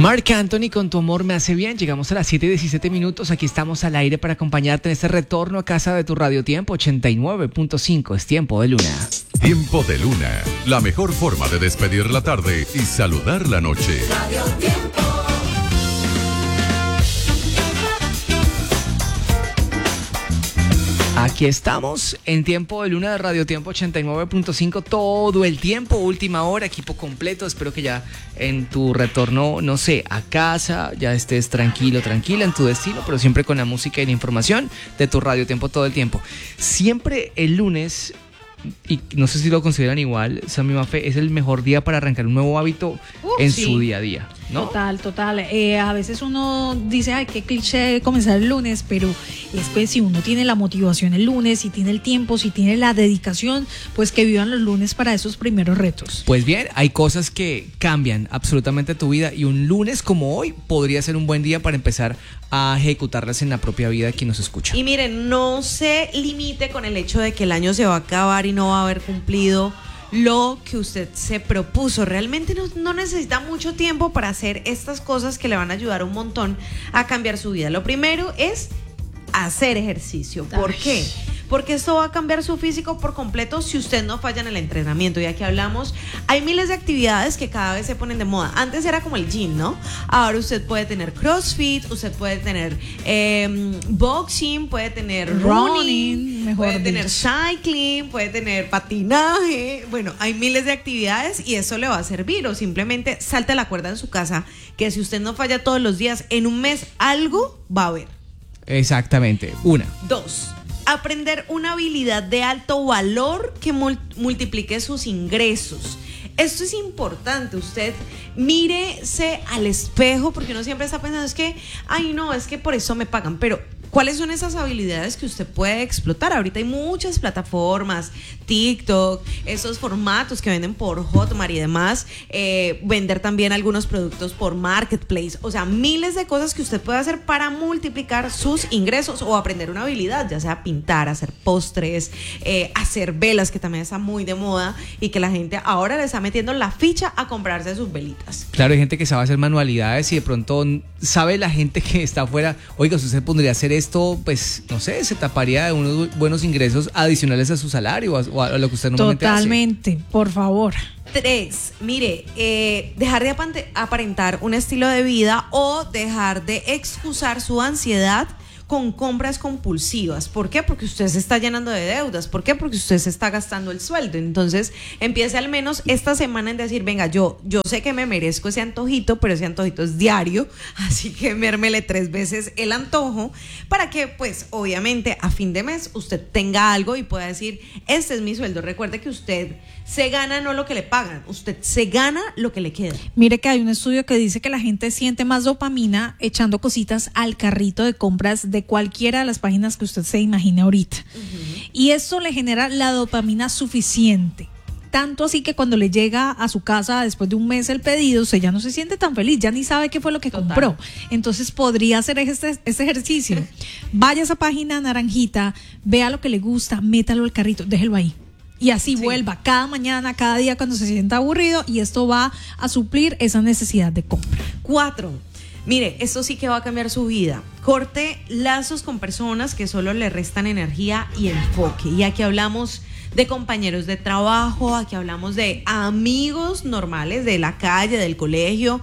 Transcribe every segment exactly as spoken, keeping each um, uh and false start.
Marc Anthony con Tu amor me hace bien. Llegamos a las siete y diecisiete minutos. Aquí estamos al aire para acompañarte en este retorno a casa de tu Radio Tiempo ochenta y nueve punto cinco. Es Tiempo de Luna. Tiempo de Luna, la mejor forma de despedir la tarde y saludar la noche. Radio Tiempo. Aquí estamos en Tiempo de Luna de Radio Tiempo ochenta y nueve punto cinco todo el tiempo, última hora, equipo completo. Espero que ya en tu retorno, no sé, a casa, ya estés tranquilo, tranquila en tu destino, pero siempre con la música y la información de tu Radio Tiempo todo el tiempo. Siempre el lunes, y no sé si lo consideran igual, Sammy Mafe, es el mejor día para arrancar un nuevo hábito uh, en sí. su día a día, ¿no? Total, total. Eh, a veces uno dice, ay, qué cliché comenzar el lunes, pero es que si uno tiene la motivación el lunes, si tiene el tiempo, si tiene la dedicación, pues que vivan los lunes para esos primeros retos. Pues bien, hay cosas que cambian absolutamente tu vida y un lunes como hoy podría ser un buen día para empezar a ejecutarlas en la propia vida de quien nos escucha. Y miren, no se limite con el hecho de que el año se va a acabar y no va a haber cumplido lo que usted se propuso. Realmente no, no necesita mucho tiempo para hacer estas cosas que le van a ayudar un montón a cambiar su vida. Lo primero es hacer ejercicio. ¿Por qué? Porque esto va a cambiar su físico por completo si usted no falla en el entrenamiento. Y aquí hablamos, hay miles de actividades que cada vez se ponen de moda. Antes era como el gym, ¿no? Ahora usted puede tener CrossFit, usted puede tener eh, boxing, puede tener running, running mejor puede dicho. tener cycling, puede tener patinaje. Bueno, hay miles de actividades y eso le va a servir. O simplemente salte la cuerda en su casa, que si usted no falla todos los días, en un mes algo va a haber. Exactamente, una. Dos, aprender una habilidad de alto valor que mul- multiplique sus ingresos. Esto es importante, usted mírese al espejo, porque uno siempre está pensando, es que, ay no, es que por eso me pagan, pero ¿cuáles son esas habilidades que usted puede explotar? Ahorita hay muchas plataformas, TikTok, esos formatos que venden por Hotmart y demás, eh, vender también algunos productos por Marketplace, o sea, miles de cosas que usted puede hacer para multiplicar sus ingresos o aprender una habilidad, ya sea pintar, hacer postres, eh, hacer velas, que también está muy de moda y que la gente ahora le está metiendo la ficha a comprarse sus velitas. Claro, hay gente que sabe hacer manualidades y de pronto sabe la gente que está afuera, oiga, si usted pondría a hacer esto, pues, no sé, se taparía de unos buenos ingresos adicionales a su salario o a, a lo que usted normalmente Totalmente, hace. Por favor. Tres, mire, eh, dejar de aparentar un estilo de vida o dejar de excusar su ansiedad con compras compulsivas. ¿Por qué? Porque usted se está llenando de deudas. ¿Por qué? Porque usted se está gastando el sueldo. Entonces, empiece al menos esta semana en decir, venga, yo, yo sé que me merezco ese antojito, pero ese antojito es diario, así que mérmele tres veces el antojo para que, pues, obviamente, a fin de mes usted tenga algo y pueda decir, este es mi sueldo. Recuerde que usted se gana no lo que le pagan, usted se gana lo que le queda. Mire que hay un estudio que dice que la gente siente más dopamina echando cositas al carrito de compras de cualquiera de las páginas que usted se imagine ahorita. Uh-huh. Y eso le genera la dopamina suficiente. Tanto así que cuando le llega a su casa después de un mes el pedido, usted ya no se siente tan feliz, ya ni sabe qué fue lo que Total. compró. Entonces podría hacer este, este ejercicio. Vaya a esa página naranjita, vea lo que le gusta, métalo al carrito, déjelo ahí. Y así sí. vuelva cada mañana, cada día cuando se sienta aburrido, y esto va a suplir esa necesidad de compra. Cuatro, mire, esto sí que va a cambiar su vida. Corte lazos con personas que solo le restan energía y enfoque. Y aquí hablamos de compañeros de trabajo, aquí hablamos de amigos normales de la calle, del colegio,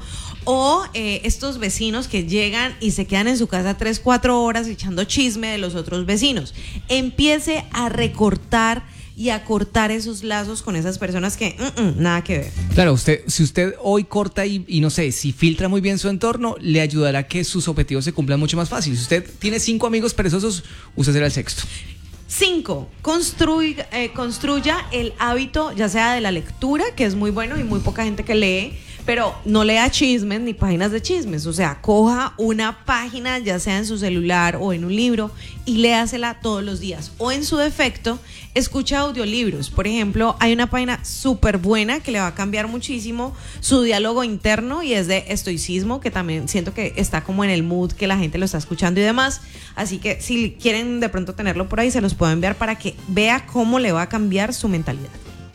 o eh, estos vecinos que llegan y se quedan en su casa tres, cuatro horas echando chisme de los otros vecinos. Empiece a recortar y a cortar esos lazos con esas personas que mm, mm, nada que ver. Claro, usted, si usted hoy corta y, y no sé, si filtra muy bien su entorno, le ayudará a que sus objetivos se cumplan mucho más fácil. Si usted tiene cinco amigos perezosos, usted será el sexto. Cinco, construya, eh, construya el hábito, ya sea de la lectura, que es muy bueno y muy poca gente que lee, pero no lea chismes ni páginas de chismes. O sea, coja una página, ya sea en su celular o en un libro, y léasela todos los días. O en su defecto, escucha audiolibros. Por ejemplo, hay una página súper buena que le va a cambiar muchísimo su diálogo interno, y es de estoicismo, que también siento que está como en el mood que la gente lo está escuchando y demás. Así que si quieren de pronto tenerlo por ahí, se los puedo enviar para que vea cómo le va a cambiar su mentalidad.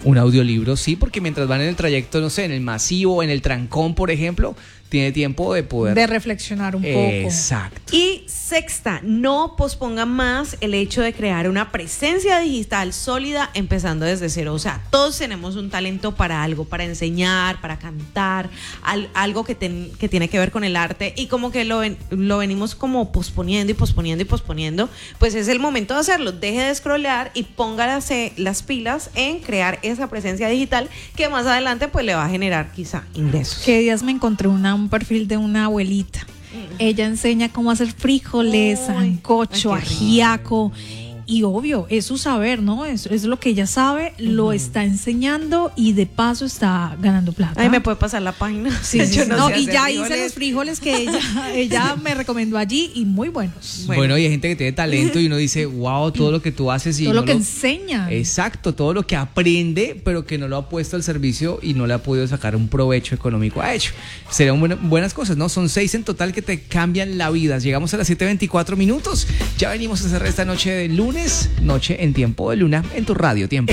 Un audiolibro, sí, porque mientras van en el trayecto, no sé, en el masivo, en el trancón, por ejemplo, tiene tiempo de poder... De reflexionar un poco. Exacto. Y sexta, no posponga más el hecho de crear una presencia digital sólida empezando desde cero. O sea, todos tenemos un talento para algo, para enseñar, para cantar, al, algo que, ten, que tiene que ver con el arte, y como que lo, ven, lo venimos como posponiendo y posponiendo y posponiendo. Pues es el momento de hacerlo. Deje de scrollear y póngase las pilas en crear esa presencia digital que más adelante pues le va a generar quizá ingresos. Que días me encontré una, un perfil de una abuelita. Ella enseña cómo hacer frijoles, Uy, sancocho, ay, qué rico. ajiaco. Y obvio, es su saber, ¿no? Es, es lo que ella sabe, lo está enseñando y de paso está ganando plata. Ay, me puede pasar la página. Sí, sí, Yo sí. no No, sé y hacer ya frijoles. hice los frijoles que ella, ella me recomendó allí y muy buenos. Bueno. bueno, y hay gente que tiene talento y uno dice, wow, todo lo que tú haces y Todo no lo que enseña. Exacto, todo lo que aprende, pero que no lo ha puesto al servicio y no le ha podido sacar un provecho económico a ello. Serían buena, buenas cosas, ¿no? Son seis en total que te cambian la vida. Llegamos a las siete veinticuatro minutos. Ya venimos a cerrar esta noche de lunes, noche en Tiempo de Luna, en tu Radio Tiempo.